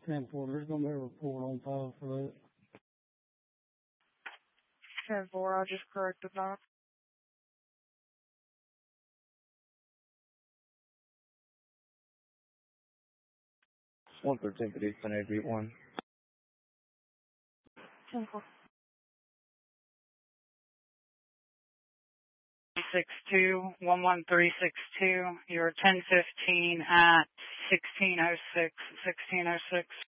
10-4, there's going to be a report on file for that. 10-4, I just corrected that. 113 for the 10-8-1. 10-4. 11362, you're 1015 at 1606.